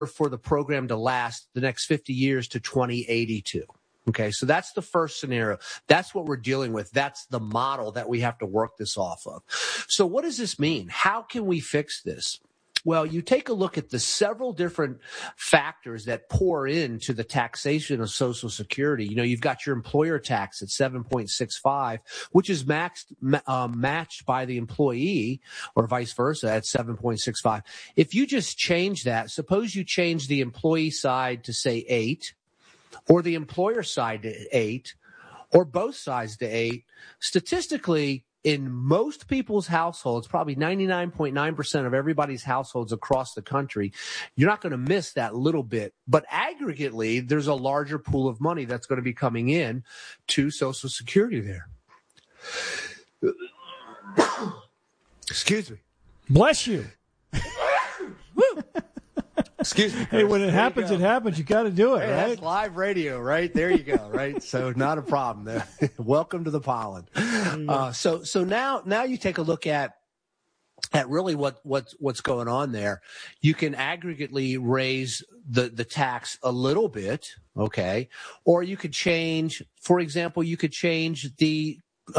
for the program to last the next 50 years to 2082. Okay, so that's the first scenario. That's what we're dealing with. That's the model that we have to work this off of. So what does this mean? How can we fix this? Well, you take a look at the several different factors that pour into the taxation of Social Security. You know, you've got your employer tax at 7.65, which is matched by the employee, or vice versa at 7.65. If you just change that, suppose you change the employee side to say 8, or the employer side to 8, or both sides to 8, statistically, in most people's households, probably 99.9% of everybody's households across the country, you're not going to miss that little bit. But aggregately, there's a larger pool of money that's going to be coming in to Social Security there. Excuse me. Bless you. Excuse me, Chris. Hey, when it happens, it happens. You got to do it, hey, right? That's live radio, right? There you go, right? So not a problem. Welcome to the pollen. So now you take a look at really what's going on there. You can aggregately raise the tax a little bit, okay? Or you could change, for example, the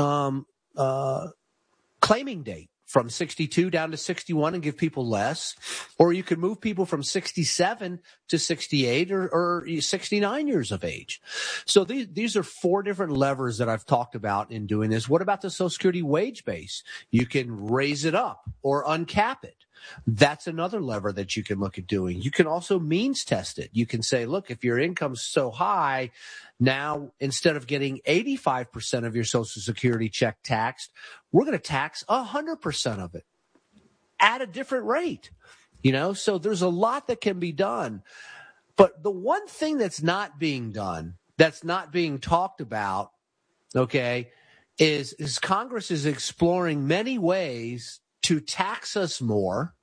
claiming date from 62 down to 61 and give people less. Or you could move people from 67 to 68 or 69 years of age. So these are 4 different levers that I've talked about in doing this. What about the Social Security wage base? You can raise it up or uncap it. That's another lever that you can look at doing. You can also means test it. You can say, look, if your income's so high, now instead of getting 85% of your Social Security check taxed, we're going to tax 100% of it at a different rate. You know, so there's a lot that can be done. But the one thing that's not being done, that's not being talked about, okay, is Congress is exploring many ways to tax us more,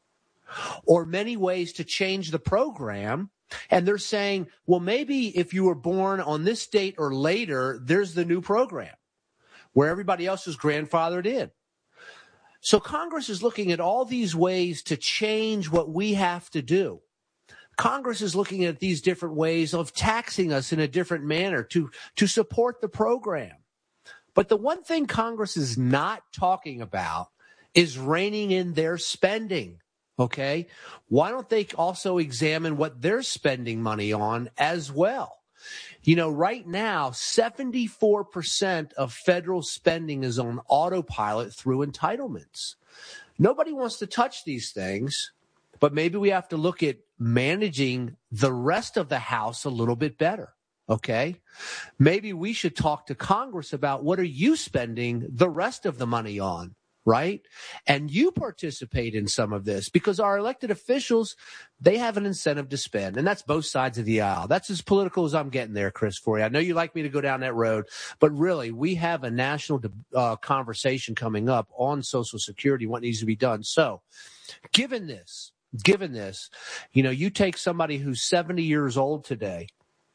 or many ways to change the program. And they're saying, well, maybe if you were born on this date or later, there's the new program where everybody else is grandfathered in. So Congress is looking at all these ways to change what we have to do. Congress is looking at these different ways of taxing us in a different manner to support the program. But the one thing Congress is not talking about is reining in their spending, okay? Why don't they also examine what they're spending money on as well? You know, right now, 74% of federal spending is on autopilot through entitlements. Nobody wants to touch these things, but maybe we have to look at managing the rest of the house a little bit better, okay? Maybe we should talk to Congress about what are you spending the rest of the money on? Right? And you participate in some of this because our elected officials, they have an incentive to spend. And that's both sides of the aisle. That's as political as I'm getting there, Chris, for you. I know you like me to go down that road, but really we have a national conversation coming up on Social Security, what needs to be done. So given this, you know, you take somebody who's 70 years old today,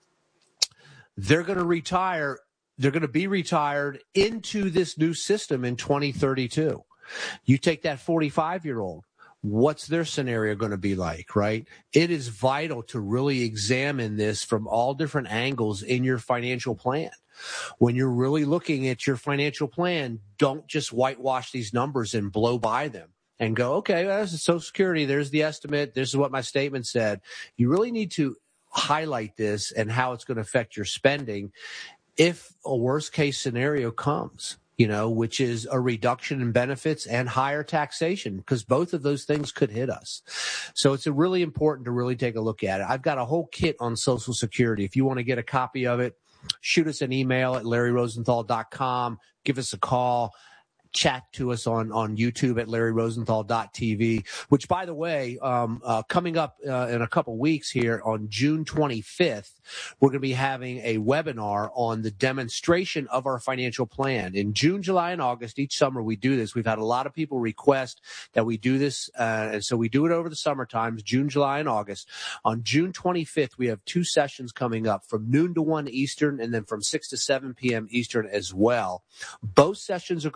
they're going to retire. They're going to be retired into this new system in 2032. You take that 45-year-old, what's their scenario going to be like, right? It is vital to really examine this from all different angles in your financial plan. When you're really looking at your financial plan, don't just whitewash these numbers and blow by them and go, okay, that's the Social Security. There's the estimate. This is what my statement said. You really need to highlight this and how it's going to affect your spending if a worst case scenario comes, you know, which is a reduction in benefits and higher taxation, because both of those things could hit us. So it's really important to really take a look at it. I've got a whole kit on Social Security. If you want to get a copy of it, shoot us an email at LarryRosenthal.com. Give us a call. Chat to us on YouTube at LarryRosenthal.tv, which, by the way, coming up in a couple weeks here on June 25th, we're going to be having a webinar on the demonstration of our financial plan. In June, July, and August, each summer we do this. We've had a lot of people request that we do this, and so we do it over the summer times, June, July, and August. On June 25th, we have 2 sessions coming up from noon to 1 Eastern and then from 6 to 7 p.m. Eastern as well. Both sessions are going to be live.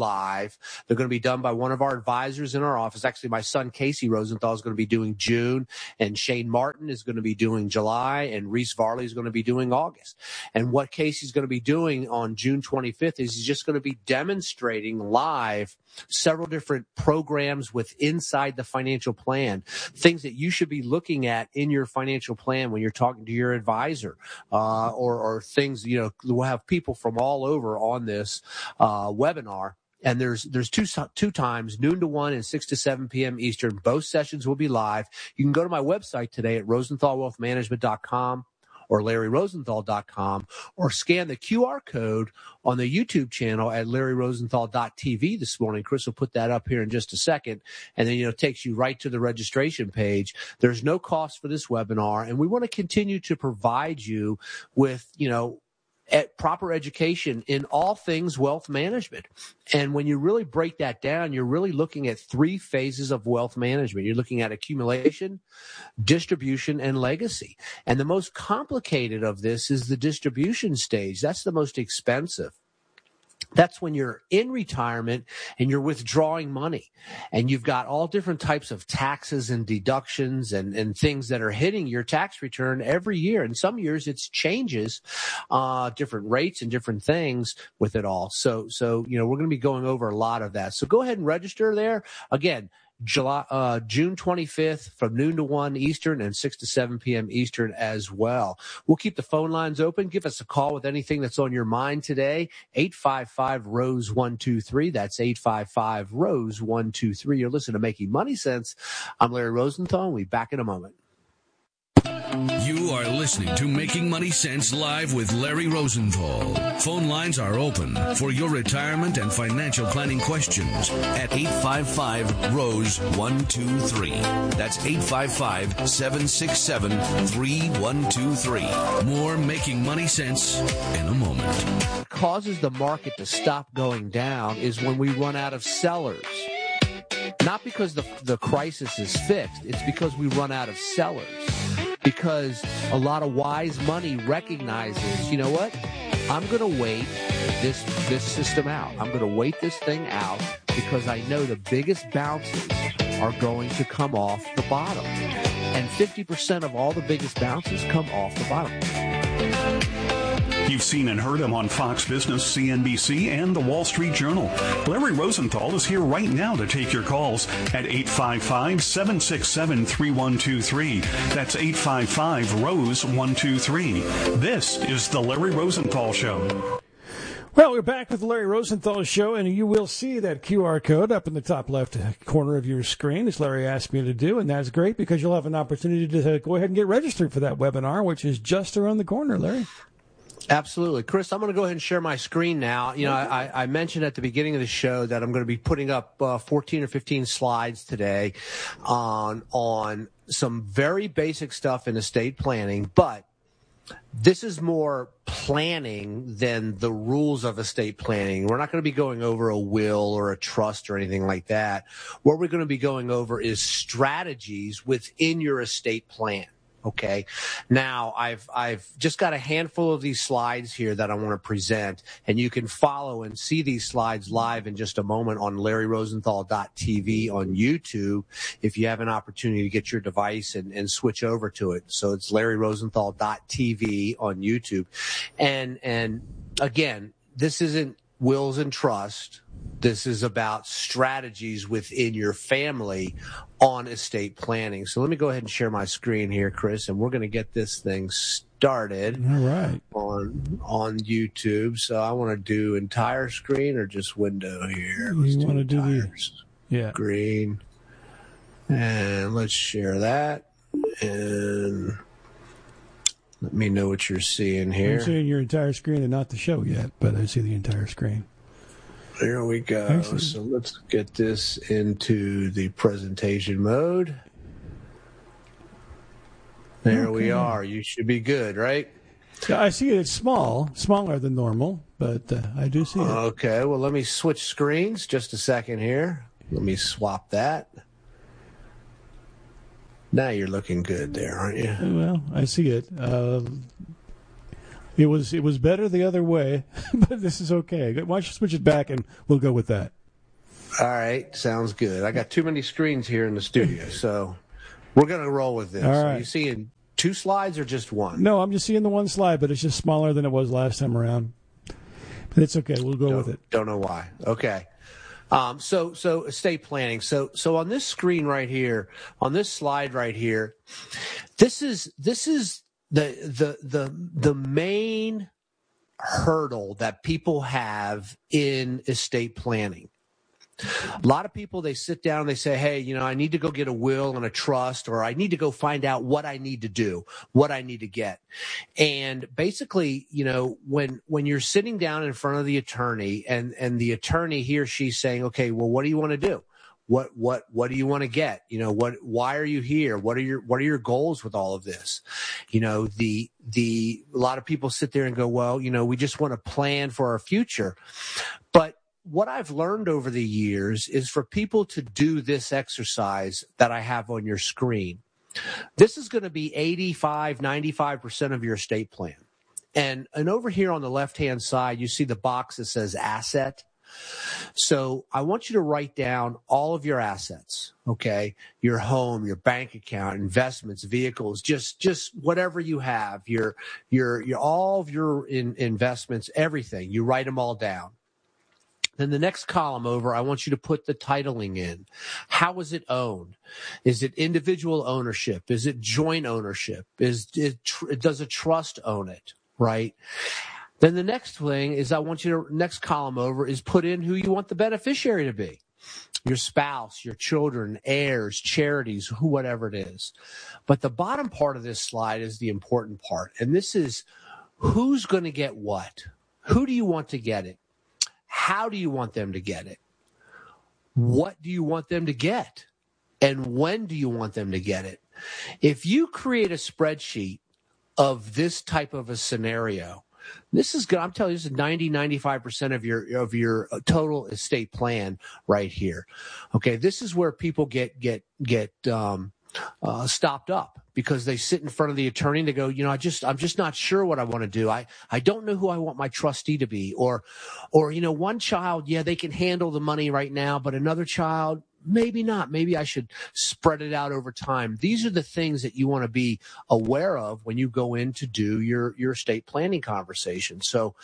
live. They're going to be done by one of our advisors in our office. Actually, my son, Casey Rosenthal, is going to be doing June, and Shane Martin is going to be doing July, and Reese Varley is going to be doing August. And what Casey's going to be doing on June 25th is he's just going to be demonstrating live several different programs with inside the financial plan, things that you should be looking at in your financial plan when you're talking to your advisor, or things, we'll have people from all over on this webinar. And there's two times, noon to 1 and 6 to 7 p.m. Eastern. Both sessions will be live. You can go to my website today at rosenthalwealthmanagement.com or LarryRosenthal.com, or scan the QR code on the YouTube channel at LarryRosenthal.tv this morning. Chris will put that up here in just a second. And then, it takes you right to the registration page. There's no cost for this webinar. And we want to continue to provide you with, proper education in all things wealth management. And when you really break that down, you're really looking at 3 phases of wealth management. You're looking at accumulation, distribution, and legacy. And the most complicated of this is the distribution stage. That's the most expensive. That's when you're in retirement and you're withdrawing money, and you've got all different types of taxes and deductions and things that are hitting your tax return every year. And some years it's changes, different rates and different things with it all. So, we're going to be going over a lot of that. So go ahead and register there. Again, June 25th from noon to 1 Eastern and 6 to 7 p.m. Eastern as well. We'll keep the phone lines open. Give us a call with anything that's on your mind today. 855-ROSE-123. That's 855-ROSE-123. You're listening to Making Money Sense. I'm Larry Rosenthal. We'll be back in a moment. You are listening to Making Money Sense live with Larry Rosenthal. Phone lines are open for your retirement and financial planning questions at 855-ROSE-123. That's 855-767-3123. More Making Money Sense in a moment. What causes the market to stop going down is when we run out of sellers. Not because the crisis is fixed. It's because we run out of sellers. Because a lot of wise money recognizes, you know what? I'm going to wait this system out. I'm going to wait this thing out because I know the biggest bounces are going to come off the bottom. And 50% of all the biggest bounces come off the bottom. You've seen and heard him on Fox Business, CNBC, and the Wall Street Journal. Larry Rosenthal is here right now to take your calls at 855-767-3123. That's 855-ROSE-123. This is the Larry Rosenthal Show. Well, we're back with the Larry Rosenthal Show, and you will see that QR code up in the top left corner of your screen, as Larry asked me to do, and that's great because you'll have an opportunity to go ahead and get registered for that webinar, which is just around the corner, Larry. Absolutely. Chris, I'm going to go ahead and share my screen now. I mentioned at the beginning of the show that I'm going to be putting up 14 or 15 slides today on some very basic stuff in estate planning, but this is more planning than the rules of estate planning. We're not going to be going over a will or a trust or anything like that. What we're going to be going over is strategies within your estate plan. Okay. Now I've just got a handful of these slides here that I want to present, and you can follow and see these slides live in just a moment on LarryRosenthal.tv on YouTube if you have an opportunity to get your device and switch over to it. So it's LarryRosenthal.tv on YouTube. And again, this isn't wills and trust. This is about strategies within your family on estate planning. So let me go ahead and share my screen here, Chris, and we're going to get this thing started. All right. On YouTube. So I want to do entire screen or just window here. You want to do the screen. And let's share that. And let me know what you're seeing here. I'm seeing your entire screen and not the show yet, but I see the entire screen. There we go. Excellent. So let's get this into the presentation mode. There we are. You should be good, right? Yeah, I see it's smaller than normal, but I do see it. Okay, well, let me switch screens just a second here. Let me swap that. Now you're looking good there, aren't you? Well, I see it. It was better the other way, but this is okay. Why don't you switch it back and we'll go with that. All right, sounds good. I got too many screens here in the studio, so we're going to roll with this. All right. Are you seeing 2 slides or just one? No, I'm just seeing the one slide, but it's just smaller than it was last time around. But it's okay. We'll go with it. Don't know why. Okay. So estate planning. So on this screen right here, on this slide right here, this is the main hurdle that people have in estate planning. A lot of people, they sit down and they say, hey, I need to go get a will and a trust, or I need to go find out what I need to do, what I need to get. And basically, when you're sitting down in front of the attorney and the attorney, he or she's saying, okay, well, what do you want to do? What do you want to get? Why are you here? What are your goals with all of this? A lot of people sit there and go, well, we just want to plan for our future. But what I've learned over the years is for people to do this exercise that I have on your screen. This is going to be 95% of your estate plan. And over here on the left-hand side, you see the box that says asset. So I want you to write down all of your assets, okay? Your home, your bank account, investments, vehicles, just whatever you have, your all of your investments, everything. You write them all down. Then the next column over, I want you to put the titling in. How is it owned? Is it individual ownership? Is it joint ownership? Does a trust own it, right? Then the next thing is next column over is put in who you want the beneficiary to be. Your spouse, your children, heirs, charities, whatever it is. But the bottom part of this slide is the important part. And this is who's going to get what? Who do you want to get it? How do you want them to get it? What do you want them to get? And when do you want them to get it? If you create a spreadsheet of this type of a scenario, this is good. I'm telling you, this is 95% of your total estate plan right here. Okay, this is where people get stopped up because they sit in front of the attorney and they go, I'm just not sure what I want to do. I don't know who I want my trustee to be. Or one child, yeah, they can handle the money right now, but another child, maybe not. Maybe I should spread it out over time. These are the things that you want to be aware of when you go in to do your estate planning conversation. So,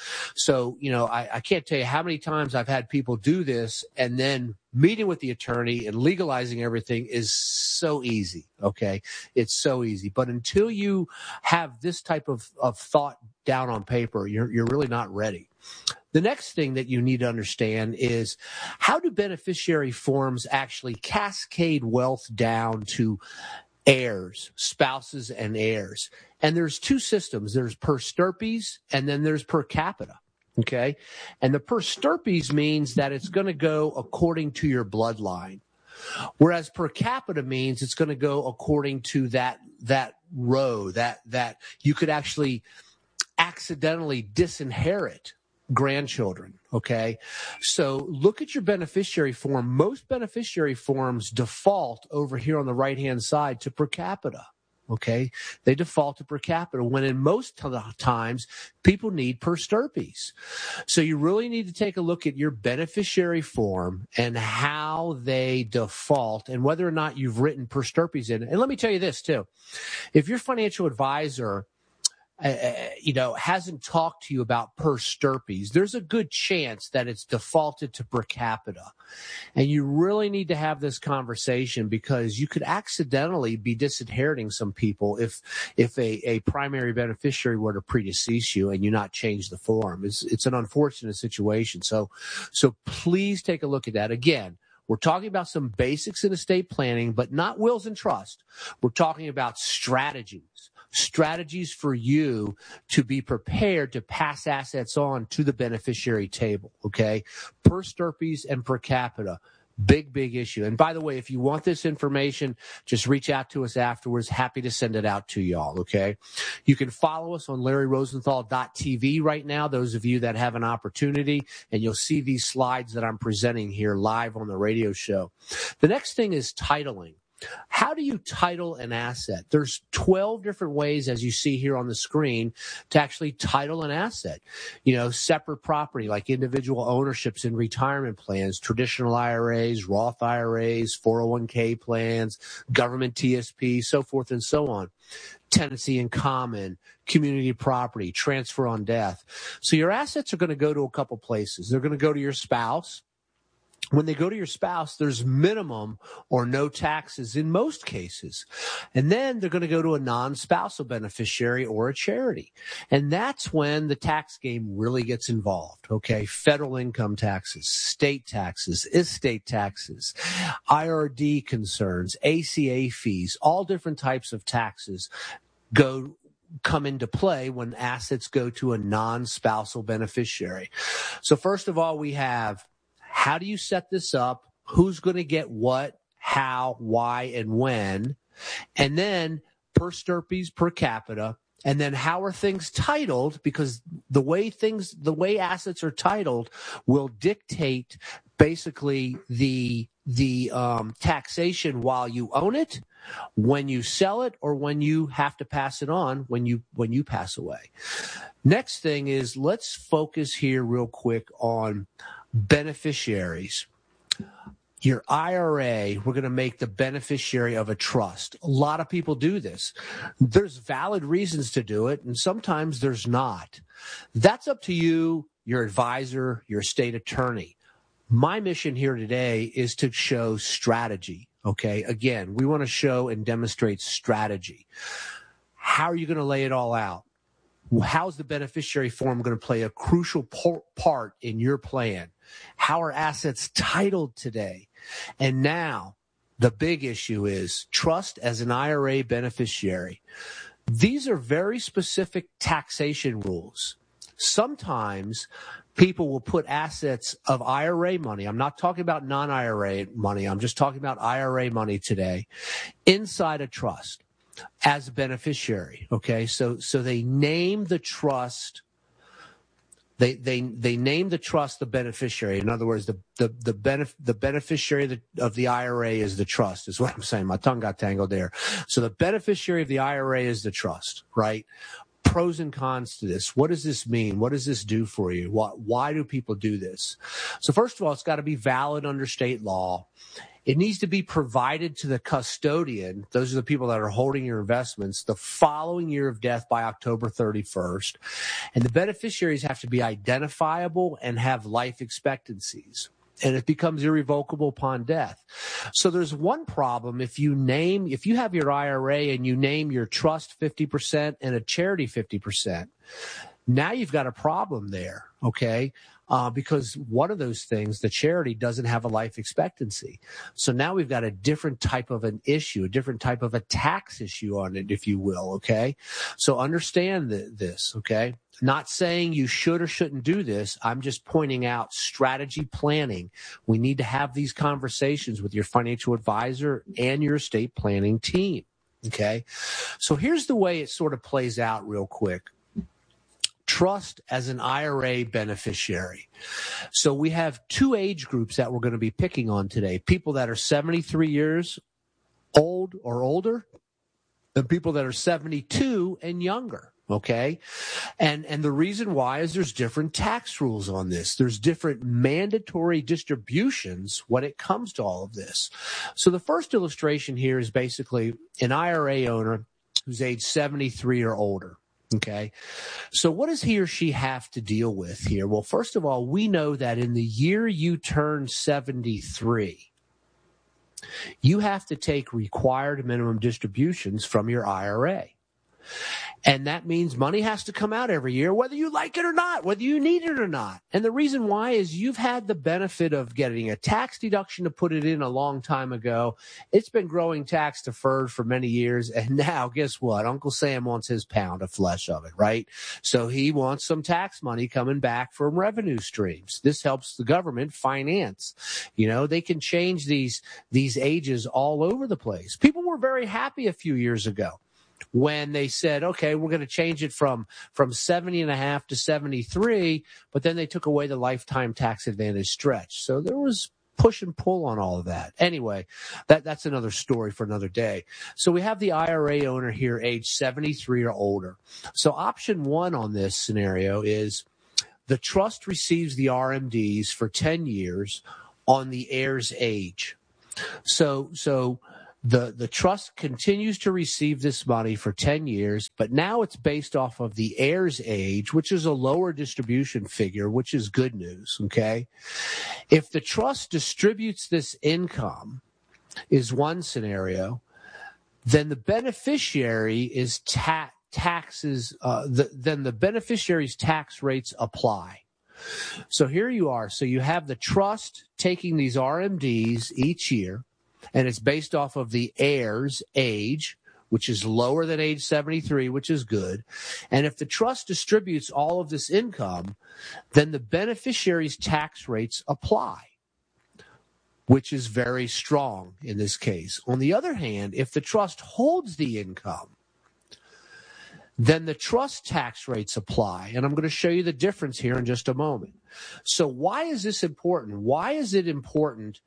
I can't tell you how many times I've had people do this and then meeting with the attorney and legalizing everything is so easy. Okay. It's so easy. But until you have this type of thought down on paper, you're really not ready. The next thing that you need to understand is how do beneficiary forms actually cascade wealth down to heirs, spouses, and heirs? And there's 2 systems. There's per stirpes and then there's per capita. Okay. And the per stirpes means that it's going to go according to your bloodline. Whereas per capita means it's going to go according to that row that you could actually accidentally disinherit grandchildren. Okay. So look at your beneficiary form. Most beneficiary forms default over here on the right-hand side to per capita. Okay. They default to per capita when in most of the times people need per stirpes. So you really need to take a look at your beneficiary form and how they default and whether or not you've written per stirpes in. And let me tell you this too. If your financial advisor hasn't talked to you about per stirpes, there's a good chance that it's defaulted to per capita. And you really need to have this conversation because you could accidentally be disinheriting some people if a primary beneficiary were to predecease you and you not change the form. It's an unfortunate situation. So please take a look at that. Again, we're talking about some basics in estate planning, but not wills and trust. We're talking about strategies for you to be prepared to pass assets on to the beneficiary table, okay? Per stirpes and per capita, big issue. And by the way, if you want this information, just reach out to us afterwards. Happy to send it out to y'all, okay? You can follow us on LarryRosenthal.tv right now, those of you that have an opportunity, and you'll see these slides that I'm presenting here live on the radio show. The next thing is titling. How do you title an asset? There's 12 different ways, as you see here on the screen, to actually title an asset. Separate property like individual ownerships in retirement plans, traditional IRAs, Roth IRAs, 401k plans, government TSP, so forth and so on. Tenancy in common, community property, transfer on death. So your assets are going to go to a couple places. They're going to go to your spouse. When they go to your spouse, there's minimum or no taxes in most cases. And then they're going to go to a non-spousal beneficiary or a charity. And that's when the tax game really gets involved, okay? Federal income taxes, state taxes, estate taxes, IRD concerns, ACA fees, all different types of taxes come into play when assets go to a non-spousal beneficiary. So first of all, we have, how do you set this up? Who's going to get what, how, why, and when? And then per stirpes, per capita. And then how are things titled? Because the way assets are titled will dictate basically the taxation while you own it, when you sell it, or when you have to pass it on when you pass away. Next thing is, let's focus here real quick on beneficiaries. Your IRA, we're going to make the beneficiary of a trust. A lot of people do this. There's valid reasons to do it, and sometimes there's not. That's up to you, your advisor, your state attorney. My mission here today is to show strategy, okay? Again, we want to show and demonstrate strategy. How are you going to lay it all out? How's the beneficiary form going to play a crucial part in your plan? How are assets titled today? And now the big issue is trust as an IRA beneficiary. These are very specific taxation rules. Sometimes people will put assets of IRA money. I'm not talking about non-IRA money. I'm just talking about IRA money today inside a trust as a beneficiary. Okay. So they name the trust. They name the trust the beneficiary. In other words, the beneficiary of the IRA is the trust, is what I'm saying. My tongue got tangled there. So the beneficiary of the IRA is the trust, right? Pros and cons to this. What does this mean? What does this do for you? Why do people do this? So first of all, it's got to be valid under state law. It needs to be provided to the custodian. Those are the people that are holding your investments the following year of death by October 31st. And the beneficiaries have to be identifiable and have life expectancies. And it becomes irrevocable upon death. So there's one problem. If you have your IRA and you name your trust 50% and a charity 50%, now you've got a problem there, okay? Because one of those things, the charity, doesn't have a life expectancy. So now we've got a different type of an issue, a different type of a tax issue on it, if you will, okay? So understand this, okay? Not saying you should or shouldn't do this. I'm just pointing out strategy planning. We need to have these conversations with your financial advisor and your estate planning team, okay? So here's the way it sort of plays out real quick. Trust as an IRA beneficiary. So we have two age groups that we're going to be picking on today. People that are 73 years old or older, and people that are 72 and younger. Okay. And the reason why is there's different tax rules on this. There's different mandatory distributions when it comes to all of this. So the first illustration here is basically an IRA owner who's age 73 or older. Okay. So what does he or she have to deal with here? Well, first of all, we know that in the year you turn 73, you have to take required minimum distributions from your IRA. And that means money has to come out every year, whether you like it or not, whether you need it or not. And the reason why is you've had the benefit of getting a tax deduction to put it in a long time ago. It's been growing tax deferred for many years. And now, guess what? Uncle Sam wants his pound of flesh of it, right? So he wants some tax money coming back from revenue streams. This helps the government finance. You know, they can change these ages all over the place. People were very happy a few years ago when they said, okay, we're going to change it from 70 and a half to 73, but then they took away the lifetime tax advantage stretch. So there was push and pull on all of that. Anyway, that's another story for another day. So we have the IRA owner here, age 73 or older. So option one on this scenario is the trust receives the RMDs for 10 years on the heir's age. So the trust continues to receive this money for 10 years, but now it's based off of the heir's age, which is a lower distribution figure, which is good news, okay? If the trust distributes this income, is one scenario, then the beneficiary is then the beneficiary's tax rates apply. So here you are. So you have the trust taking these RMDs each year, and it's based off of the heir's age, which is lower than age 73, which is good. And if the trust distributes all of this income, then the beneficiary's tax rates apply, which is very strong in this case. On the other hand, if the trust holds the income, then the trust tax rates apply. And I'm going to show you the difference here in just a moment. So why is this important? Why is it important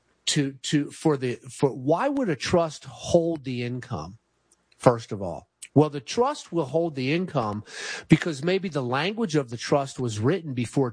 why would a trust hold the income? First of all, well, the trust will hold the income because maybe the language of the trust was written before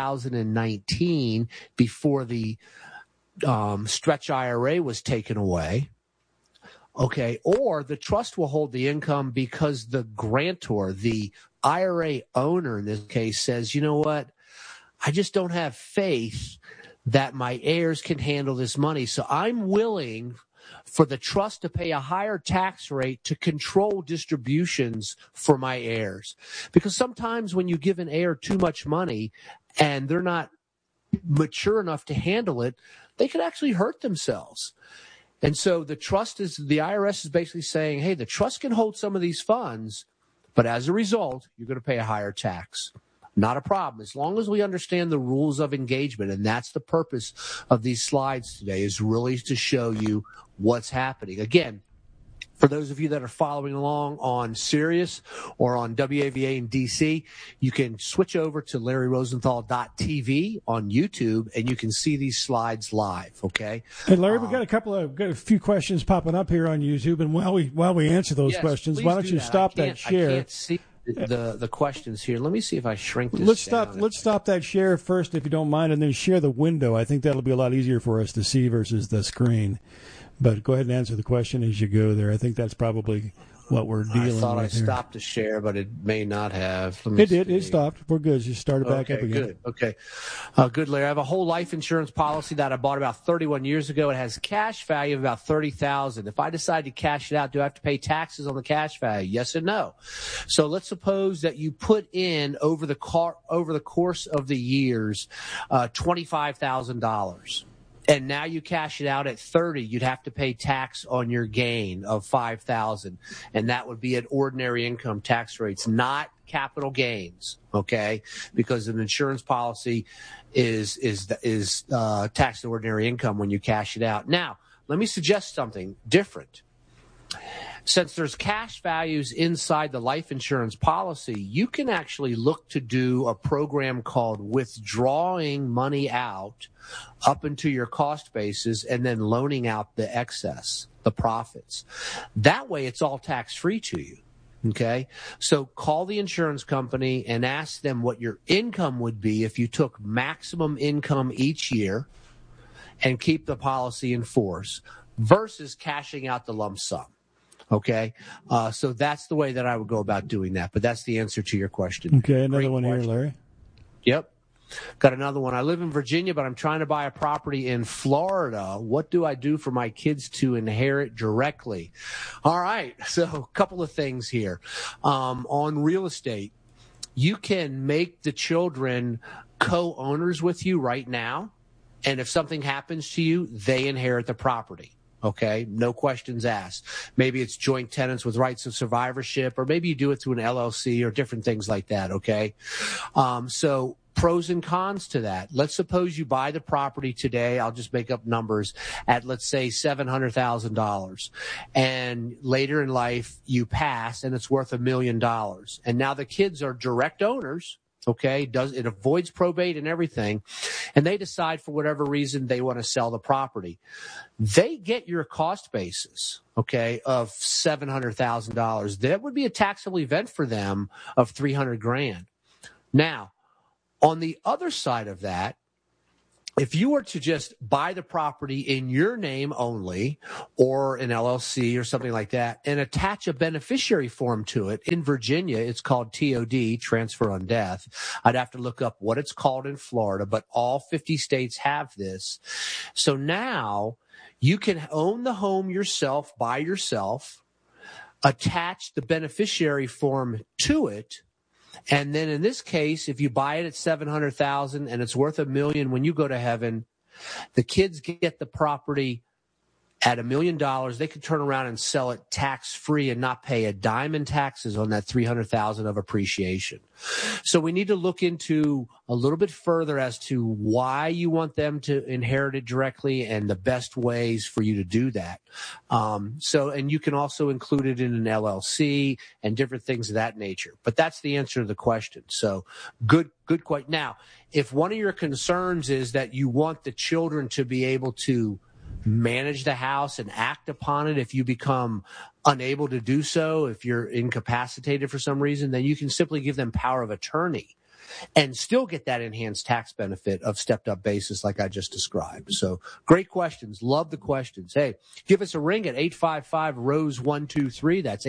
2019, before the stretch IRA was taken away. Okay, or the trust will hold the income because the grantor, the IRA owner in this case, says, you know what, I just don't have faith that my heirs can handle this money, so I'm willing for the trust to pay a higher tax rate to control distributions for my heirs. Because sometimes when you give an heir too much money and they're not mature enough to handle it, they could actually hurt themselves. And so the IRS is basically saying, hey, the trust can hold some of these funds, but as a result, you're going to pay a higher tax. Not a problem, as long as we understand the rules of engagement. And that's the purpose of these slides today, is really to show you what's happening. Again, for those of you that are following along on Sirius or on WAVA in DC, you can switch over to LarryRosenthal.tv on YouTube, and you can see these slides live, okay? Hey, Larry, we've got a few questions popping up here on YouTube, and while we answer those questions, why don't you stop that share? I can't see the questions here. Let me see if I shrink this Let's stop that share first, if you don't mind, and then share the window. I think that'll be a lot easier for us to see versus the screen. But go ahead and answer the question as you go there. I think that's probably what we're dealing with. I thought I stopped the share, but it may not have. It did. It stopped. We're good. You started back up again. Good. Okay. Good, Larry. I have a whole life insurance policy that I bought about 31 years ago. It has cash value of about $30,000. If I decide to cash it out, do I have to pay taxes on the cash value? Yes and no. So let's suppose that you put in over the course of the years $25,000. And now you cash it out at 30, you'd have to pay tax on your gain of $5,000, and that would be at ordinary income tax rates, not capital gains. Okay, because an insurance policy is taxed at ordinary income when you cash it out. Now, let me suggest something different. Since there's cash values inside the life insurance policy, you can actually look to do a program called withdrawing money out up into your cost basis and then loaning out the excess, the profits. That way, it's all tax-free to you. Okay, so call the insurance company and ask them what your income would be if you took maximum income each year and keep the policy in force versus cashing out the lump sum. Okay, so that's the way that I would go about doing that. But that's the answer to your question. Okay, another one here, Larry. Yep. Got another one. I live in Virginia, but I'm trying to buy a property in Florida. What do I do for my kids to inherit directly? All right, so a couple of things here. On real estate, you can make the children co-owners with you right now, and if something happens to you, they inherit the property. Okay, no questions asked. Maybe it's joint tenants with rights of survivorship, or maybe you do it through an LLC or different things like that, okay? So pros and cons to that. Let's suppose you buy the property today, I'll just make up numbers, at let's say $700,000. And later in life, you pass and it's worth $1 million. And now the kids are direct owners, Okay, it avoids probate and everything, and they decide for whatever reason they want to sell the property. They get your cost basis, okay, of $700,000. That would be a taxable event for them of $300,000. Now, on the other side of that, if you were to just buy the property in your name only, or an LLC or something like that, and attach a beneficiary form to it, in Virginia, it's called TOD, transfer on death. I'd have to look up what it's called in Florida, but all 50 states have this. So now you can own the home yourself by yourself, attach the beneficiary form to it, and then in this case, if you buy it at $700,000 and it's worth $1 million when you go to heaven, the kids get the property at $1 million. They could turn around and sell it tax-free and not pay a dime in taxes on that $300,000 of appreciation. So we need to look into a little bit further as to why you want them to inherit it directly and the best ways for you to do that. And you can also include it in an LLC and different things of that nature. But that's the answer to the question. So good question. Now, if one of your concerns is that you want the children to be able to manage the house and act upon it if you become unable to do so, if you're incapacitated for some reason, then you can simply give them power of attorney and still get that enhanced tax benefit of stepped up basis like I just described. So great questions. Love the questions. Hey, give us a ring at 855-ROSE-123. That's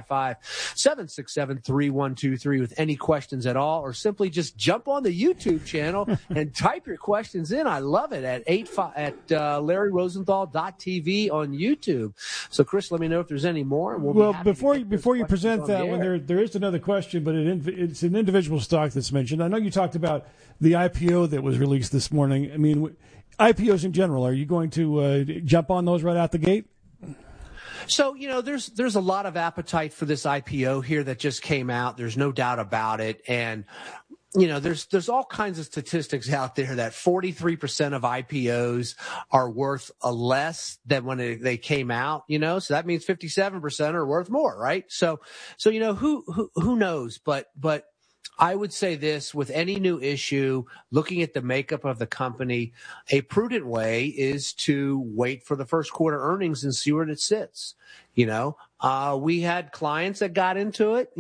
855-767-3123 with any questions at all, or simply just jump on the YouTube channel and type your questions in. I love it at LarryRosenthal.tv on YouTube. So Chris, let me know if there's any more. And well, before you present that one, there is another question, but it's an individual stock that's mentioned. I know you talked about the IPO that was released this morning. I mean, IPOs in general, are you going to jump on those right out the gate? So, there's a lot of appetite for this IPO here that just came out. There's no doubt about it. And, there's all kinds of statistics out there that 43% of IPOs are worth less than when they came out, so that means 57% are worth more, right? So, who knows? But I would say this, with any new issue, looking at the makeup of the company, a prudent way is to wait for the first quarter earnings and see where it sits. We had clients that got into it,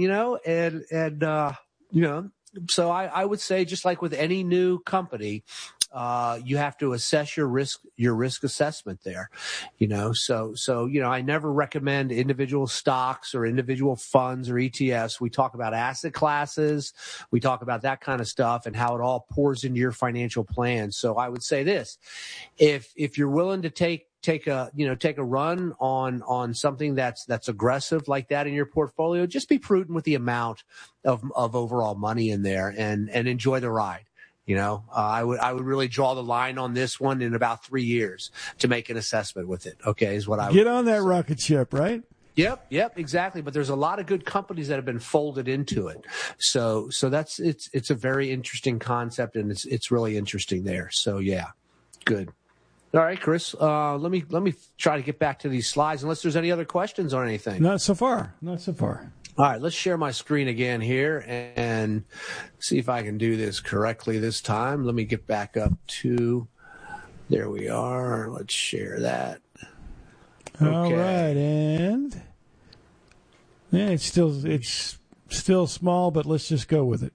so I would say, just like with any new company, you have to assess your risk assessment there, so I never recommend individual stocks or individual funds or ETFs. We talk about asset classes. We talk about that kind of stuff and how it all pours into your financial plan. So I would say this, if you're willing to take a run on something that's aggressive like that in your portfolio, just be prudent with the amount of overall money in there and enjoy the ride. I would really draw the line on this one in about 3 years to make an assessment with it. Okay, is what I would get on that rocket ship, right? Yep, exactly. But there's a lot of good companies that have been folded into it. So that's it's a very interesting concept, and it's really interesting there. So yeah, good. All right, Chris. Let me try to get back to these slides, unless there's any other questions on anything. Not so far. All right, let's share my screen again here and see if I can do this correctly this time. Let me get back up to, there we are. Let's share that. Okay. All right, and yeah, it's still small, but let's just go with it.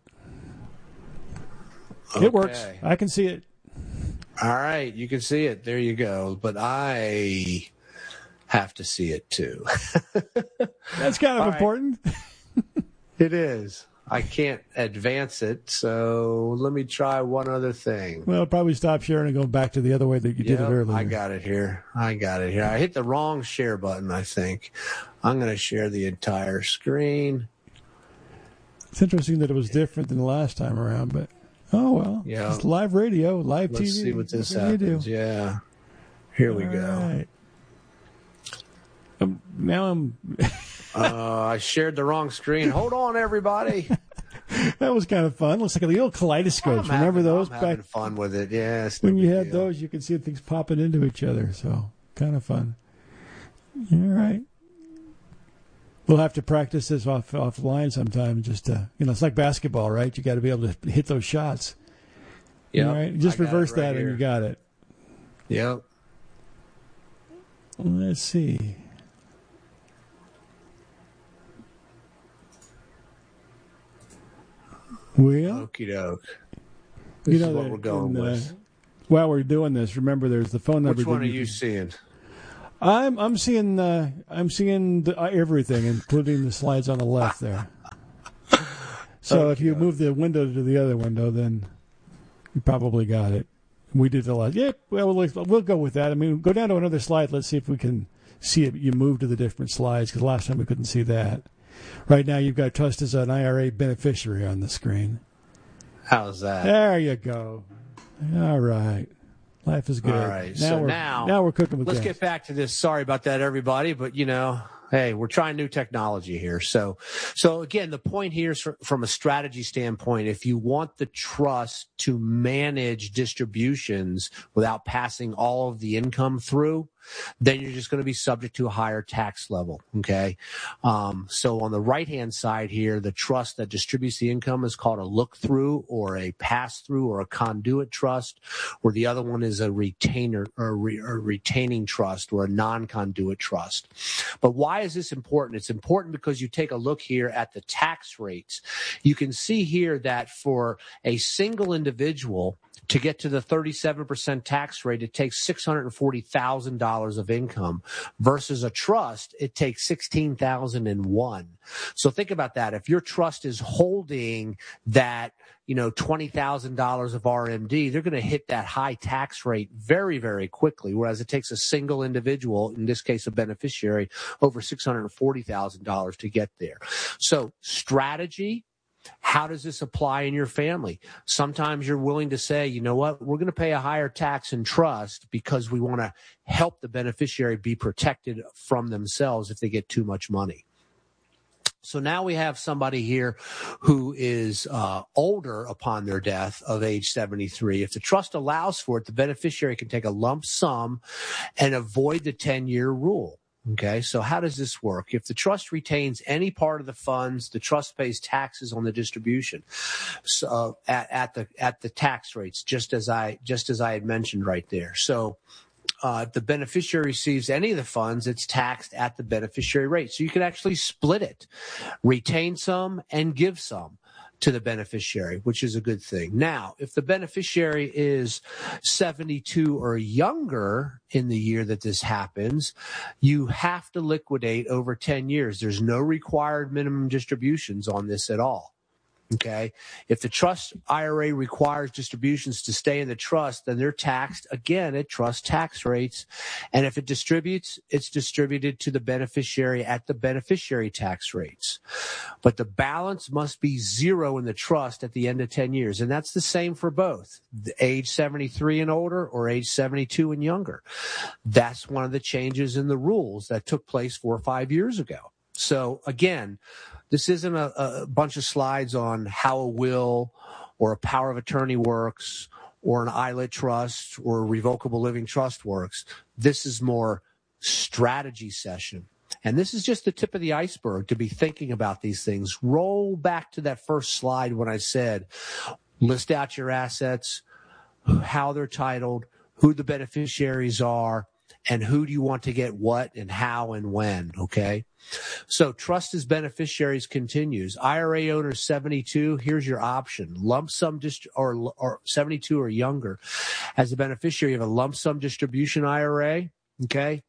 Okay. It works. I can see it. All right, you can see it. There you go. But I have to see it too. That's kind of important. It is. I can't advance it, so let me try one other thing. Well, probably stop sharing and go back to the other way that you did it earlier. I got it here. I hit the wrong share button, I think. I'm going to share the entire screen. It's interesting that it was different than the last time around, but oh well. Yeah. It's live radio, live TV. Let's see what this happens. Yeah. Here we go. Right. Now I'm... I shared the wrong screen. Hold on, everybody. That was kind of fun. Looks like a little kaleidoscope. Remember those? I'm having fun with it. Yeah. When you had those, you could see things popping into each other. So kind of fun. All right. We'll have to practice this offline sometime. Just it's like basketball, right? You got to be able to hit those shots. Yeah, right? Just reverse that, and you got it. Yep. Let's see. Well, okie doke. This is what we're going with. While we're doing this, remember there's the phone number. Which one are you seeing? I'm seeing everything, including the slides on the left there. So if you move the window to the other window, then you probably got it. We did the last. Yeah, well, we'll go with that. I mean, go down to another slide. Let's see if we can see it. You move to the different slides because last time we couldn't see that. Right now, you've got trust as an IRA beneficiary on the screen. How's that? There you go. All right. Life is good. All right. Now we're cooking with gas. Let's get back to this. Sorry about that, everybody. But, hey, we're trying new technology here. So again, the point here is from a strategy standpoint, if you want the trust to manage distributions without passing all of the income through, then you're just going to be subject to a higher tax level. Okay. So on the right-hand side here, the trust that distributes the income is called a look-through or a pass-through or a conduit trust, or the other one is a retainer or retaining trust or a non-conduit trust. But why is this important? It's important because you take a look here at the tax rates. You can see here that for a single individual, to get to the 37% tax rate, it takes $640,000 of income versus a trust, it takes $16,001. So think about that. If your trust is holding that, $20,000 of RMD, they're going to hit that high tax rate very, very quickly, whereas it takes a single individual, in this case a beneficiary, over $640,000 to get there. So strategy. How does this apply in your family? Sometimes you're willing to say, you know what, we're going to pay a higher tax in trust because we want to help the beneficiary be protected from themselves if they get too much money. So now we have somebody here who is older upon their death of age 73. If the trust allows for it, the beneficiary can take a lump sum and avoid the 10-year rule. Okay, so how does this work? If the trust retains any part of the funds, the trust pays taxes on the distribution, so at the tax rates, just as I had mentioned right there. So if the beneficiary receives any of the funds, it's taxed at the beneficiary rate. So you can actually split it, retain some and give some to the beneficiary, which is a good thing. Now, if the beneficiary is 72 or younger in the year that this happens, you have to liquidate over 10 years. There's no required minimum distributions on this at all. Okay. If the trust IRA requires distributions to stay in the trust, then they're taxed again at trust tax rates. And if it distributes, it's distributed to the beneficiary at the beneficiary tax rates. But the balance must be zero in the trust at the end of 10 years. And that's the same for both age 73 and older or age 72 and younger. That's one of the changes in the rules that took place 4 or 5 years ago. So again, this isn't a bunch of slides on how a will or a power of attorney works or an ILIT trust or a revocable living trust works. This is more strategy session. And this is just the tip of the iceberg to be thinking about these things. Roll back to that first slide when I said, list out your assets, how they're titled, who the beneficiaries are, and who do you want to get what and how and when, okay? So trust as beneficiaries continues. IRA owner 72, here's your option. Lump sum or 72 or younger as a beneficiary of a lump sum distribution IRA, okay?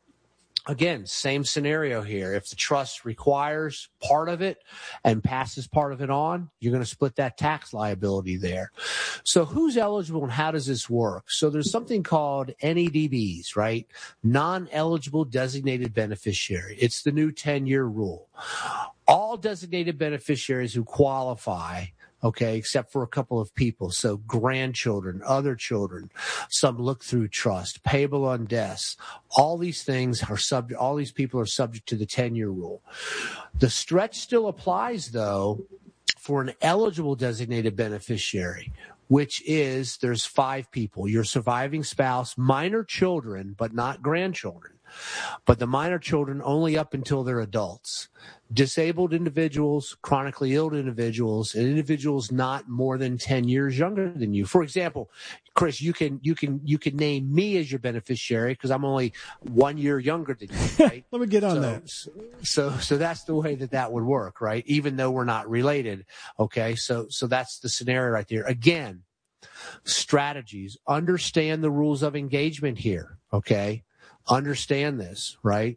Again, same scenario here. If the trust requires part of it and passes part of it on, you're going to split that tax liability there. So who's eligible and how does this work? So there's something called NEDBs, right? Non-eligible designated beneficiary. It's the new 10-year rule. All designated beneficiaries who qualify, okay, except for a couple of people. So grandchildren, other children, some look-through trust, payable on deaths. All these things are all these people are subject to the 10-year rule. The stretch still applies, though, for an eligible designated beneficiary, which is there's 5 people, your surviving spouse, minor children, but not grandchildren. But the minor children only up until they're adults. disabled individuals, chronically ill individuals, and individuals not more than 10 years younger than you. For example, Chris, you can name me as your beneficiary because I'm only 1 year younger than you, right? Let me get on that. So that's the way that would work, right? Even though we're not related. Okay. So that's the scenario right there. Again, strategies, understand the rules of engagement here. Okay. Understand this, right?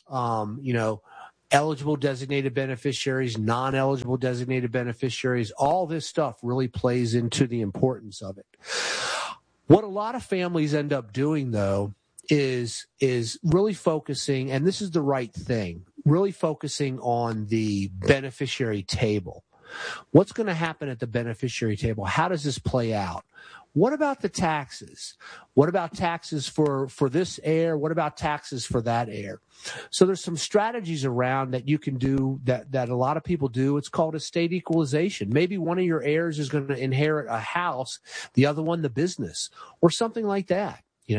Eligible designated beneficiaries, non-eligible designated beneficiaries, all this stuff really plays into the importance of it. What a lot of families end up doing, though, is really focusing, and this is the right thing, really focusing on the beneficiary table. What's going to happen at the beneficiary table? How does this play out? What about the taxes? What about taxes for this heir? What about taxes for that heir? So there's some strategies around that you can do that a lot of people do. It's called estate equalization. Maybe one of your heirs is going to inherit a house, the other one the business, or something like that,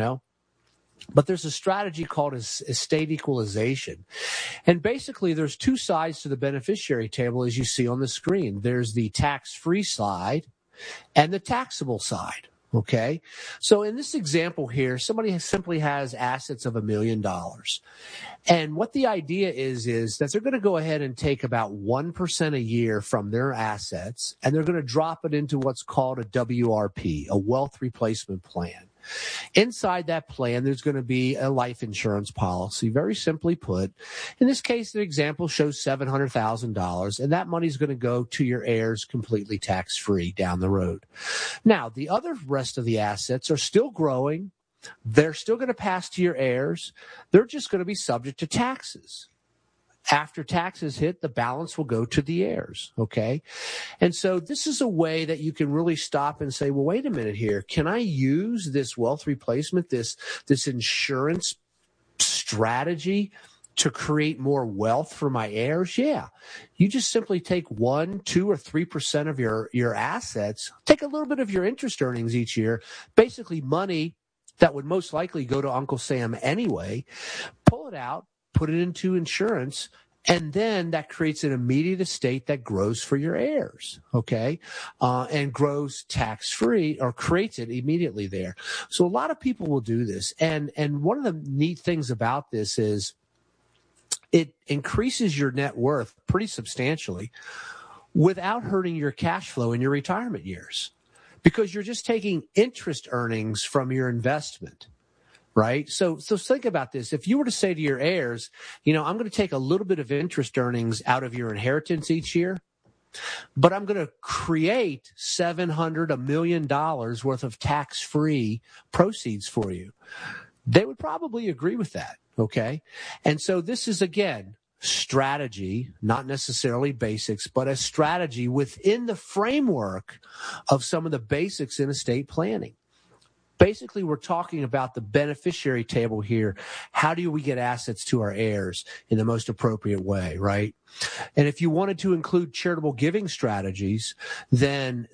But there's a strategy called estate equalization. And basically, there's two sides to the beneficiary table, as you see on the screen. There's the tax-free side and the taxable side. Okay. So in this example here, somebody simply has assets of $1 million. And what the idea is that they're going to go ahead and take about 1% a year from their assets, and they're going to drop it into what's called a WRP, a wealth replacement plan. Inside that plan, there's going to be a life insurance policy, very simply put. In this case, the example shows $700,000, and that money is going to go to your heirs completely tax-free down the road. Now, the other rest of the assets are still growing. They're still going to pass to your heirs. They're just going to be subject to taxes. After taxes hit, the balance will go to the heirs, okay? And so this is a way that you can really stop and say, well, wait a minute here. Can I use this wealth replacement, this insurance strategy to create more wealth for my heirs? Yeah. You just simply take 1%, 2%, or 3% of your assets, take a little bit of your interest earnings each year, basically money that would most likely go to Uncle Sam anyway, pull it out, put it into insurance, and then that creates an immediate estate that grows for your heirs, okay, and grows tax-free or creates it immediately there. So a lot of people will do this. And one of the neat things about this is it increases your net worth pretty substantially without hurting your cash flow in your retirement years because you're just taking interest earnings from your investment. Right? So think about this. If you were to say to your heirs, I'm going to take a little bit of interest earnings out of your inheritance each year, but I'm going to create $700 million worth of tax-free proceeds for you. They would probably agree with that. Okay. And so this is, again, strategy, not necessarily basics, but a strategy within the framework of some of the basics in estate planning. Basically, we're talking about the beneficiary table here. How do we get assets to our heirs in the most appropriate way, right? And if you wanted to include charitable giving strategies, then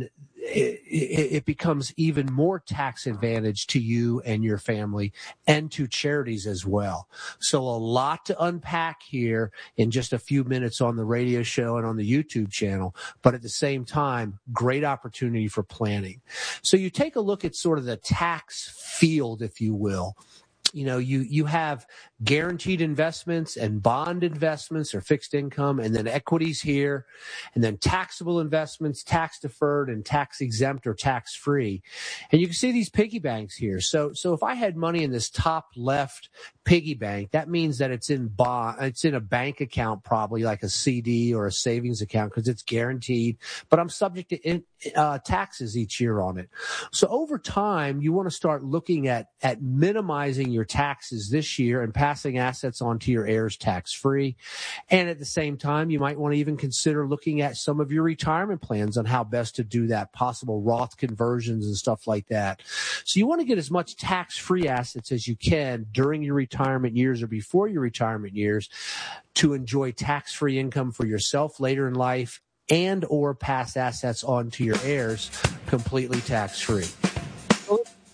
it becomes even more tax advantage to you and your family and to charities as well. So a lot to unpack here in just a few minutes on the radio show and on the YouTube channel, but at the same time, great opportunity for planning. So you take a look at sort of the tax field, if you will. You have guaranteed investments and bond investments or fixed income, and then equities here, and then taxable investments, tax deferred and tax exempt or tax free. And you can see these piggy banks here. So if I had money in this top left piggy bank, that means that it's in a bank account, probably like a CD or a savings account because it's guaranteed, but I'm subject to taxes each year on it. So over time, you want to start looking at minimizing your taxes this year and passing assets on to your heirs tax-free. And at the same time, you might want to even consider looking at some of your retirement plans on how best to do that, possible Roth conversions and stuff like that. So you want to get as much tax-free assets as you can during your retirement years or before your retirement years to enjoy tax-free income for yourself later in life and or pass assets on to your heirs completely tax-free.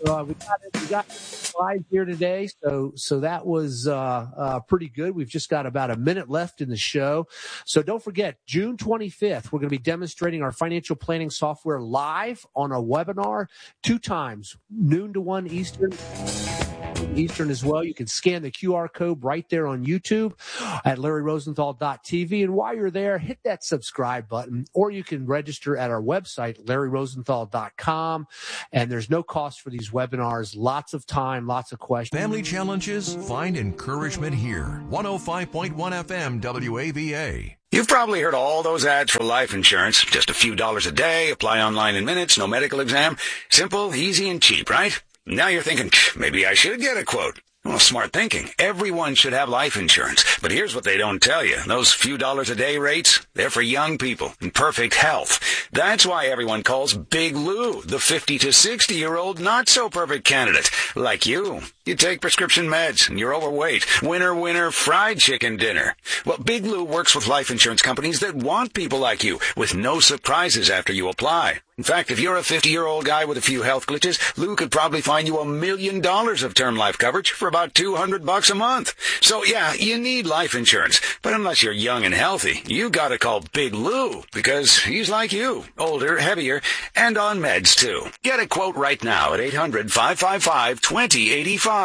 we got slides here today, so that was pretty good. We've just got about a minute left in the show. So don't forget, June 25th, we're going to be demonstrating our financial planning software live on a webinar 2 times, noon to 1 Eastern as well. You can scan the QR code right there on YouTube at LarryRosenthal.tv. And while you're there, hit that subscribe button, or you can register at our website, LarryRosenthal.com. And there's no cost for these webinars. Lots of time, lots of questions. Family challenges, find encouragement here. 105.1 FM WAVA. You've probably heard all those ads for life insurance. Just a few dollars a day, apply online in minutes, no medical exam. Simple, easy, and cheap, right? Now you're thinking, maybe I should get a quote. Well, smart thinking. Everyone should have life insurance. But here's what they don't tell you. Those few dollars a day rates, they're for young people in perfect health. That's why everyone calls Big Lou the 50 to 60-year-old not-so-perfect candidate. Like you. You take prescription meds and you're overweight. Winner, fried chicken dinner. Well, Big Lou works with life insurance companies that want people like you with no surprises after you apply. In fact, if you're a 50-year-old guy with a few health glitches, Lou could probably find you $1 million of term life coverage for about $200 a month. So yeah, you need life insurance. But unless you're young and healthy, you gotta call Big Lou, because he's like you, older, heavier, and on meds too. Get a quote right now at 800-555-2085.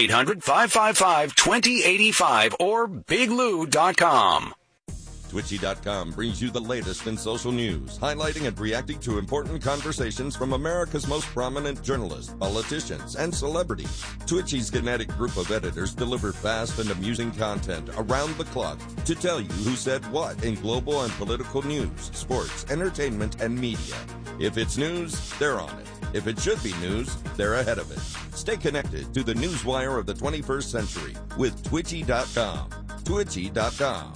800-555-2085 or biglou.com. Twitchy.com brings you the latest in social news, highlighting and reacting to important conversations from America's most prominent journalists, politicians, and celebrities. Twitchy's kinetic group of editors deliver fast and amusing content around the clock to tell you who said what in global and political news, sports, entertainment, and media. If it's news, they're on it. If it should be news, they're ahead of it. Stay connected to the newswire of the 21st century with Twitchy.com. Twitchy.com.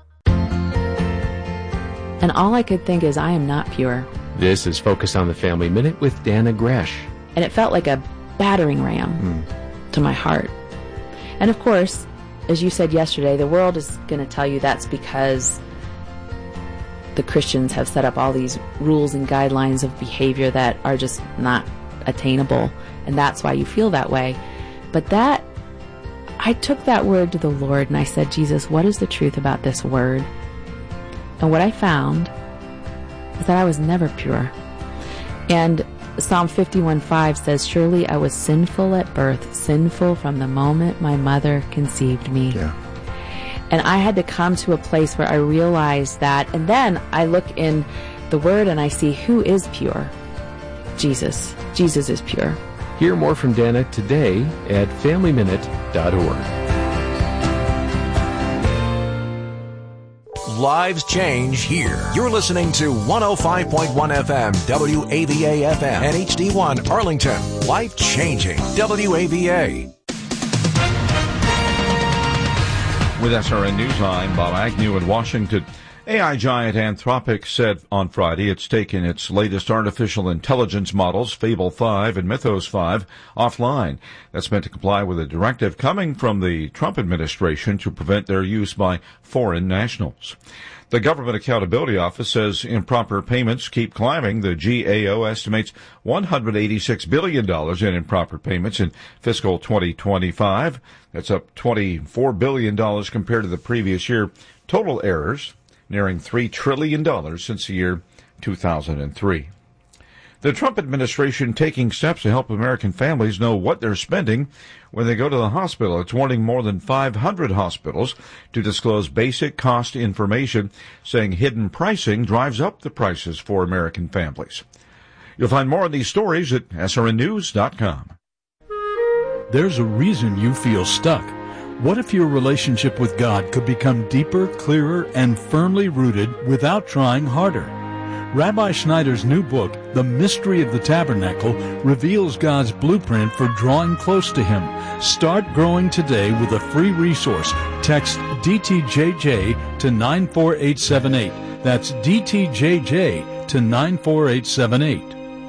And all I could think is, I am not pure. This is Focus on the Family Minute with Dana Gresh. And it felt like a battering ram to my heart. And of course, as you said yesterday, the world is going to tell you that's because the Christians have set up all these rules and guidelines of behavior that are just not attainable. And that's why you feel that way. But I took that word to the Lord and I said, Jesus, what is the truth about this word? And what I found is that I was never pure. And Psalm 51:5 says, surely I was sinful at birth, sinful from the moment my mother conceived me. Yeah. And I had to come to a place where I realized that. And then I look in the Word and I see who is pure. Jesus. Jesus is pure. Hear more from Dana today at FamilyMinute.org. Lives change here. You're listening to 105.1 FM, WAVA FM, and HD1 Arlington. Life changing, WAVA. With SRN News, I'm Bob Agnew in Washington. AI giant Anthropic said on Friday it's taken its latest artificial intelligence models, Fable 5 and Mythos 5, offline. That's meant to comply with a directive coming from the Trump administration to prevent their use by foreign nationals. The Government Accountability Office says improper payments keep climbing. The GAO estimates $186 billion in improper payments in fiscal 2025. That's up $24 billion compared to the previous year. Total errors nearing $3 trillion since the year 2003. The Trump administration taking steps to help American families know what they're spending when they go to the hospital. It's warning more than 500 hospitals to disclose basic cost information, saying hidden pricing drives up the prices for American families. You'll find more on these stories at srnnews.com. There's a reason you feel stuck. What if your relationship with God could become deeper, clearer, and firmly rooted without trying harder? Rabbi Schneider's new book, The Mystery of the Tabernacle, reveals God's blueprint for drawing close to Him. Start growing today with a free resource. Text DTJJ to 94878. That's DTJJ to 94878.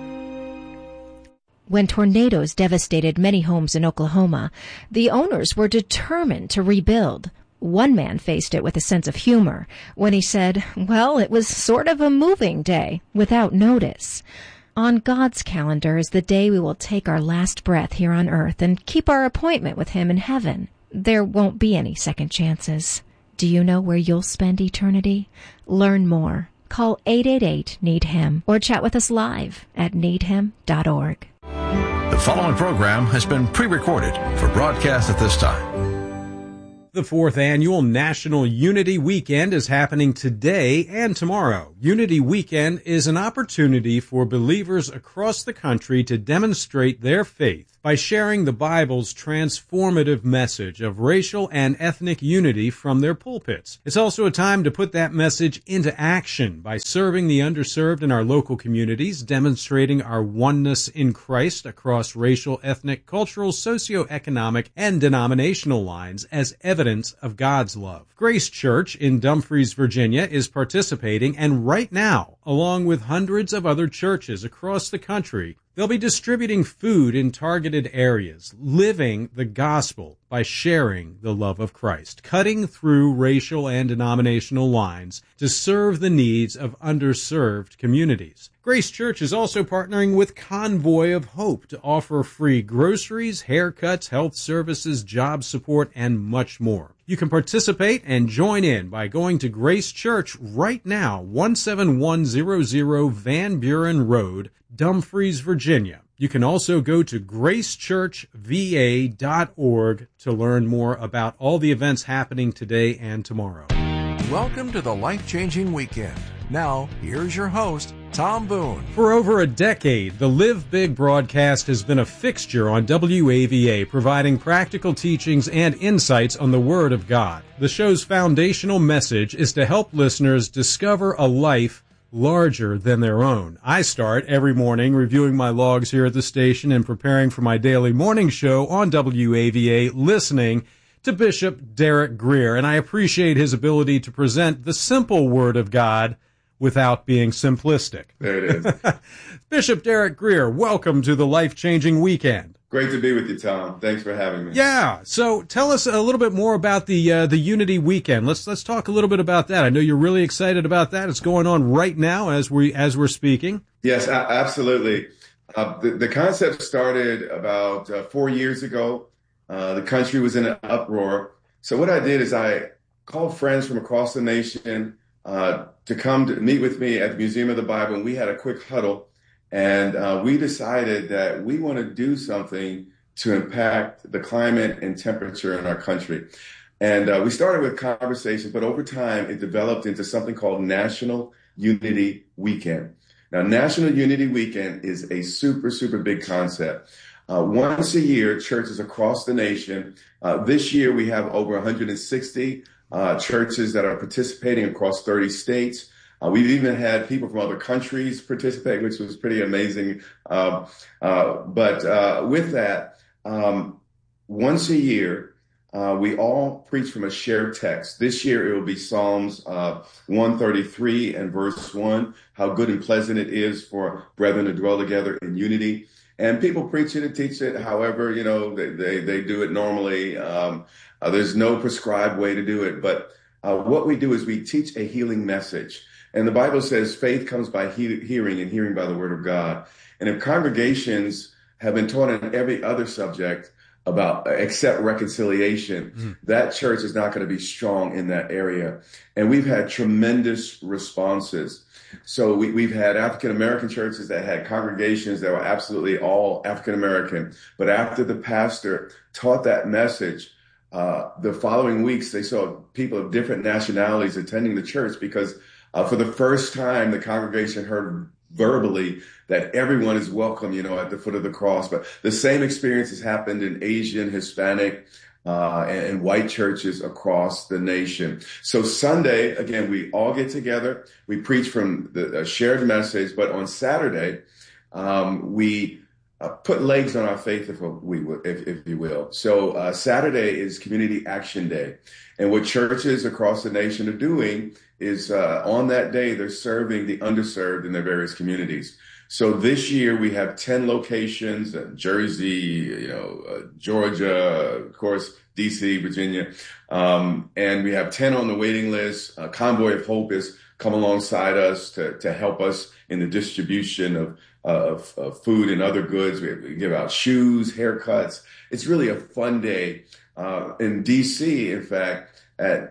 When tornadoes devastated many homes in Oklahoma, the owners were determined to rebuild. One man faced it with a sense of humor when he said, well, it was sort of a moving day without notice. On God's calendar is the day we will take our last breath here on earth and keep our appointment with Him in heaven. There won't be any second chances. Do you know where you'll spend eternity? Learn more. Call 888-NEED-HIM or chat with us live at needhim.org. The following program has been pre-recorded for broadcast at this time. The 4th annual National Unity Weekend is happening today and tomorrow. Unity Weekend is an opportunity for believers across the country to demonstrate their faith by sharing the Bible's transformative message of racial and ethnic unity from their pulpits. It's also a time to put that message into action by serving the underserved in our local communities, demonstrating our oneness in Christ across racial, ethnic, cultural, socioeconomic, and denominational lines as evidence of God's love. Grace Church in Dumfries, Virginia is participating, and right now, along with hundreds of other churches across the country, they'll be distributing food in targeted areas, living the gospel by sharing the love of Christ, cutting through racial and denominational lines to serve the needs of underserved communities. Grace Church is also partnering with Convoy of Hope to offer free groceries, haircuts, health services, job support, and much more. You can participate and join in by going to Grace Church right now, 17100 Van Buren Road, Dumfries, Virginia. You can also go to gracechurchva.org to learn more about all the events happening today and tomorrow. Welcome to the Life-Changing Weekend. Now, here's your host, Tom Boone. For over a decade, the Live Big broadcast has been a fixture on WAVA, providing practical teachings and insights on the Word of God. The show's foundational message is to help listeners discover a life larger than their own. I start every morning reviewing my logs here at the station and preparing for my daily morning show on WAVA, listening to Bishop Derek Grier, and I appreciate his ability to present the simple Word of God without being simplistic. There it is. Bishop Derek Grier, welcome to the Life-Changing Weekend. Great to be with you, Tom. Thanks for having me. Yeah. So tell us a little bit more about the Unity Weekend. Let's talk a little bit about that. I know you're really excited about that. It's going on right now as we're speaking. Yes, absolutely. The concept started about 4 years ago. The country was in an uproar. So what I did is I called friends from across the nation to come to meet with me at the Museum of the Bible, and we had a quick huddle. And we decided that we want to do something to impact the climate and temperature in our country. And we started with conversations, but over time it developed into something called National Unity Weekend. Now, National Unity Weekend is a super, super big concept. Once a year, churches across the nation, this year we have over 160 churches that are participating across 30 states. We've even had people from other countries participate, which was pretty amazing. But with that, once a year, we all preach from a shared text. This year, it will be Psalms 133 and verse 1, how good and pleasant it is for brethren to dwell together in unity. And people preach it and teach it however, they do it normally. There's no prescribed way to do it. But what we do is we teach a healing message. And the Bible says faith comes by hearing and hearing by the word of God. And if congregations have been taught on every other subject about except reconciliation, that church is not going to be strong in that area. And we've had tremendous responses. So we've had African-American churches that had congregations that were absolutely all African-American. But after the pastor taught that message, the following weeks, they saw people of different nationalities attending the church because for the first time, the congregation heard verbally that everyone is welcome, at the foot of the cross. But the same experience has happened in Asian, Hispanic, and white churches across the nation. So Sunday, again, we all get together. We preach from the shared message. But on Saturday, we put legs on our faith, if you will. So Saturday is Community Action Day. And what churches across the nation are doing is on that day, they're serving the underserved in their various communities. So this year we have 10 locations in Jersey, Georgia, of course, DC, Virginia. And we have 10 on the waiting list. Convoy of Hope is come alongside us to help us in the distribution of food and other goods. We give out shoes, haircuts. It's really a fun day. In D.C., in fact, at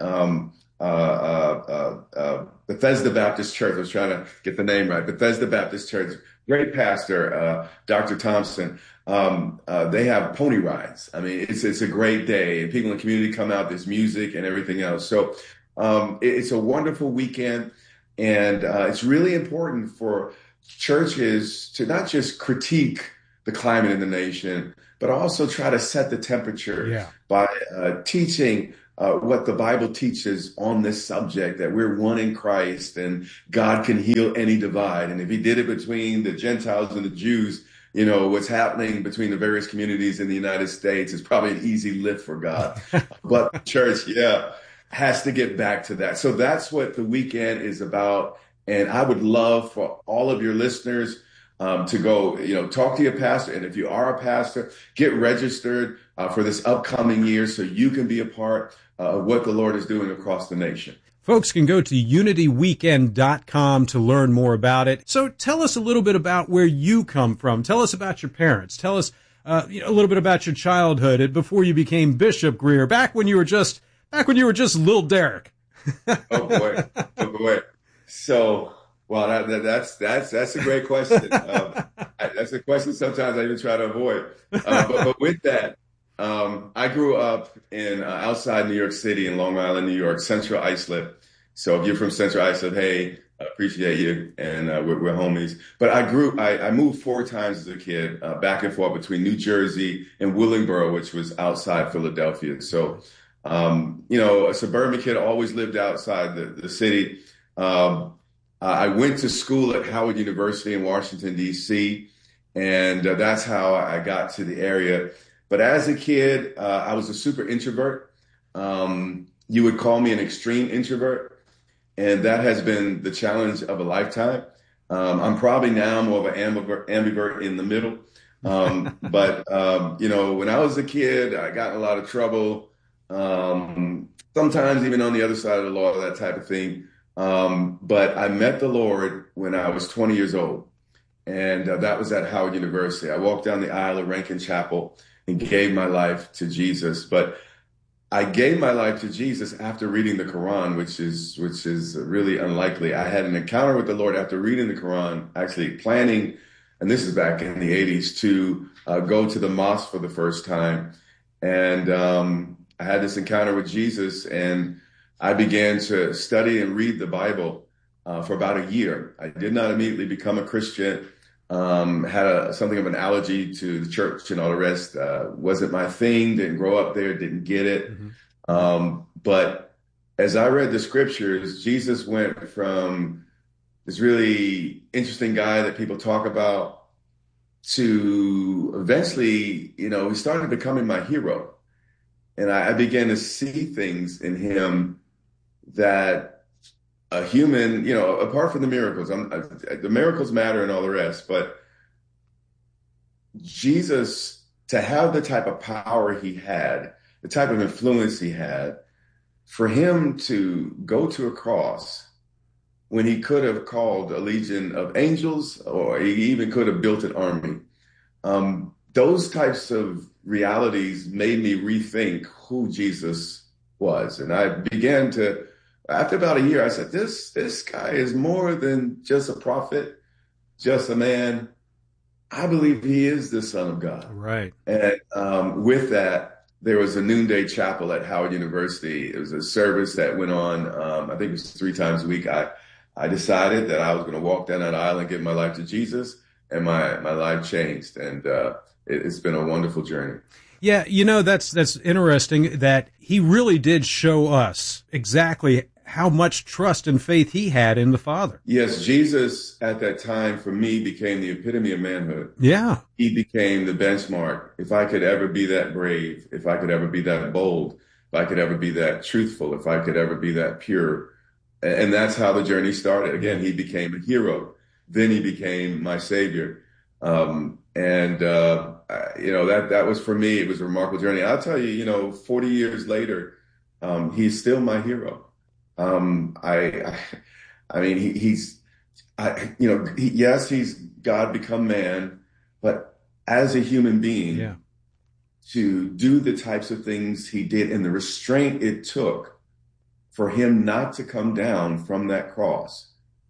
Bethesda Baptist Church, I was trying to get the name right, Bethesda Baptist Church, great pastor, Dr. Thompson. They have pony rides. I mean, it's a great day, and people in the community come out, there's music and everything else. So it's a wonderful weekend, and it's really important for churches to not just critique the climate in the nation, but also try to set the temperature by teaching what the Bible teaches on this subject, that we're one in Christ and God can heal any divide. And if he did it between the Gentiles and the Jews, you know, what's happening between the various communities in the United States is probably an easy lift for God. But the church, has to get back to that. So that's what the weekend is about. And I would love for all of your listeners to go, talk to your pastor. And if you are a pastor, get registered for this upcoming year so you can be a part of what the Lord is doing across the nation. Folks can go to unityweekend.com to learn more about it. So tell us a little bit about where you come from. Tell us about your parents. Tell us a little bit about your childhood and before you became Bishop Greer, back when you were just little Derek. Oh boy. So, well, that's a great question. That's a question sometimes I even try to avoid. But with that, I grew up in outside New York City in Long Island, New York, Central Islip. So if you're from Central Islip, hey, I appreciate you, and we're homies. But I moved 4 times as a kid, back and forth between New Jersey and Willingboro, which was outside Philadelphia. So, a suburban kid, always lived outside the city. I went to school at Howard University in Washington, D.C., and that's how I got to the area. But as a kid, I was a super introvert. You would call me an extreme introvert, and that has been the challenge of a lifetime. I'm probably now more of an ambivert in the middle. But when I was a kid, I got in a lot of trouble, sometimes even on the other side of the law, that type of thing. But I met the Lord when I was 20 years old, and that was at Howard University. I walked down the aisle of Rankin Chapel and gave my life to Jesus. But I gave my life to Jesus after reading the Quran, which is really unlikely. I had an encounter with the Lord after reading the Quran, actually planning, and this is back in the 80s, to go to the mosque for the first time. And I had this encounter with Jesus, and I began to study and read the Bible for about a year. I did not immediately become a Christian. Had something of an allergy to the church and all the rest. Wasn't my thing. Didn't grow up there. Didn't get it. But as I read the scriptures, Jesus went from this really interesting guy that people talk about to eventually, he started becoming my hero. And I began to see things in him that a human, apart from the miracles, the miracles matter and all the rest, but Jesus, to have the type of power he had, the type of influence he had, for him to go to a cross when he could have called a legion of angels, or he even could have built an army. Those types of realities made me rethink who Jesus was. And I began to, after about a year, I said, this guy is more than just a prophet, just a man. I believe he is the Son of God. Right. And with that, there was a noonday chapel at Howard University. It was a service that went on, I think it was 3 times a week. I decided that I was going to walk down that aisle and give my life to Jesus, and my life changed. And it's been a wonderful journey. Yeah, that's interesting that he really did show us exactly how much trust and faith he had in the Father. Yes, Jesus at that time for me became the epitome of manhood. Yeah. He became the benchmark. If I could ever be that brave, if I could ever be that bold, if I could ever be that truthful, if I could ever be that pure. And that's how the journey started. Again, he became a hero. Then he became my savior. That was, for me, it was a remarkable journey. I'll tell you, 40 years later, he's still my hero. I mean, he's God become man, but as a human being, to do the types of things he did and the restraint it took for him not to come down from that cross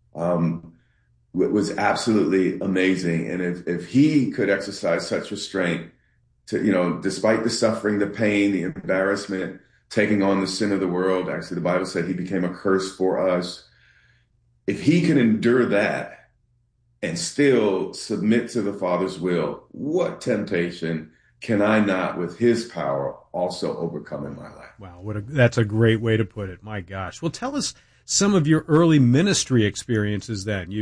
was absolutely amazing. And if he could exercise such restraint to, despite the suffering, the pain, the embarrassment, taking on the sin of the world, actually the Bible said he became a curse for us. If he can endure that and still submit to the Father's will, what temptation can I not, with his power, also overcome in my life? Wow, that's a great way to put it. My gosh. Well, tell us some of your early ministry experiences then.